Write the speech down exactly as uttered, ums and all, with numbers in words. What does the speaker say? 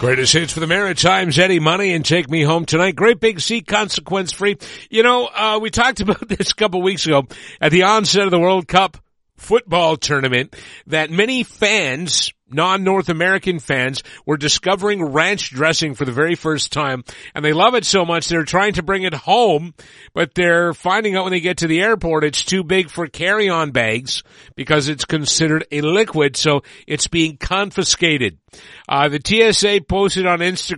Greatest hits for the Maritimes, Eddie Money and Take Me Home Tonight. Great big seat, consequence free. You know, uh, we talked about this a couple weeks ago at the onset of the World Cup football tournament that many fans, non-North American fans, were discovering ranch dressing for the very first time, and they love it so much they're trying to bring it home, but they're finding out when they get to the airport it's too big for carry-on bags because it's considered a liquid, so it's being confiscated. Uh, the T S A posted on Instagram